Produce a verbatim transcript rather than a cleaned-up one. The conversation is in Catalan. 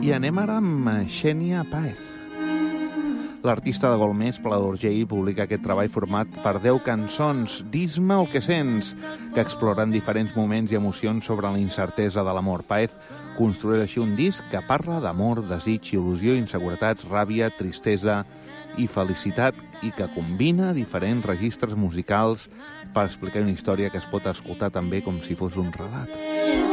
I anem ara amb Xènia Páez. L'artista de Golmés, Pla d'Urgell, publica aquest treball format per deu cançons, Dis-me el que sents, que exploren diferents moments i emocions sobre la incertesa de l'amor. Páez construeix així un disc que parla d'amor, desig, il·lusió, inseguretats, ràbia, tristesa i felicitat, i que combina diferents registres musicals per explicar una història que es pot escoltar també com si fos un relat.